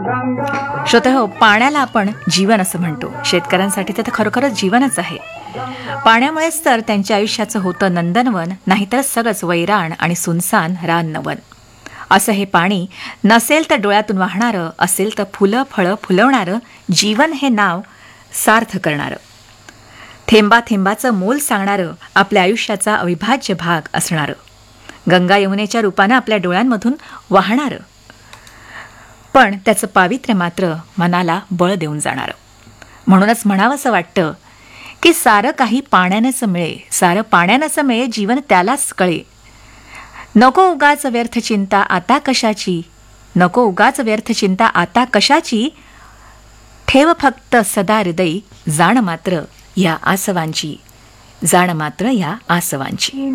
श्रोते हो, पाण्याला आपण जीवन असं म्हणतो. शेतकऱ्यांसाठी तर खरोखरच जीवनच आहे. पाण्यामुळेच तर त्यांच्या आयुष्याचं होतं नंदनवन, नाहीतर सगळंच वैराण आणि सुनसान राननवन. असं हे पाणी नसेल तर डोळ्यातून वाहणारं, असेल तर फुलं फळं फुलवणारं, जीवन हे नाव सार्थ करणारं, थेंबा थेंबाचं मोल सांगणारं, आपल्या आयुष्याचा अविभाज्य भाग असणारं, गंगा यमुनेच्या रूपानं आपल्या डोळ्यांमधून वाहणारं, पण त्याचं पावित्र्य मात्र मनाला बळ देऊन जाणारं. म्हणूनच म्हणावंसं वाटतं की सारं काही पाण्यानेच मिळे, सारं पाण्यानेच मिळे, जीवन त्यालाच कळे. नको उगाच व्यर्थ चिंता आता कशाची, नको उगाच व्यर्थ चिंता आता कशाची, ठेव फक्त सदा हृदयी जाण मात्र या आसवांची, जाण मात्र या आसवांची.